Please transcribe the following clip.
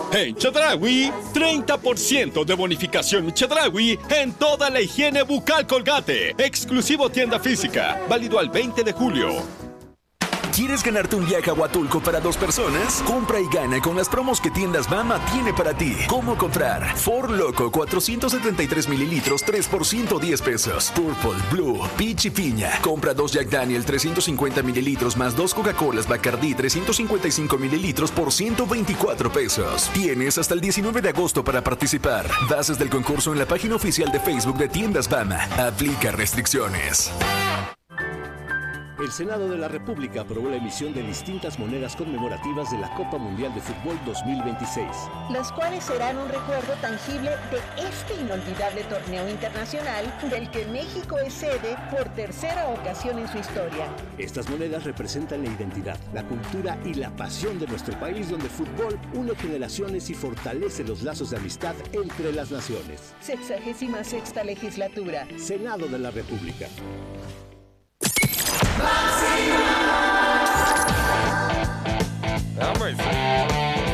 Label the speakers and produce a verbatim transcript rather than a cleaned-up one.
Speaker 1: En Chedraui, treinta por ciento de bonificación Chedraui en toda la higiene bucal Colgate. Exclusivo tienda física, válido al veinte de julio.
Speaker 2: ¿Quieres ganarte un viaje a Huatulco para dos personas? Compra y gana con las promos que Tiendas Bama tiene para ti. ¿Cómo comprar? Four Loko cuatrocientos setenta y tres mililitros, tres por ciento diez pesos. Purple, Blue, Peach y Piña. Compra dos Jack Daniel trescientos cincuenta mililitros más dos Coca-Colas Bacardí trescientos cincuenta y cinco mililitros por ciento veinticuatro pesos. Tienes hasta el diecinueve de agosto para participar. Bases del concurso en la página oficial de Facebook de Tiendas Bama. Aplica restricciones.
Speaker 3: El Senado de la República aprobó la emisión de distintas monedas conmemorativas de la Copa Mundial de Fútbol dos mil veintiséis.
Speaker 4: Las cuales serán un recuerdo tangible de este inolvidable torneo internacional del que México es sede por tercera ocasión en su historia.
Speaker 3: Estas monedas representan la identidad, la cultura y la pasión de nuestro país, donde el fútbol une generaciones y fortalece los lazos de amistad entre las naciones.
Speaker 4: Sexagésima sexta legislatura.
Speaker 3: Senado de la República.
Speaker 5: Máxima.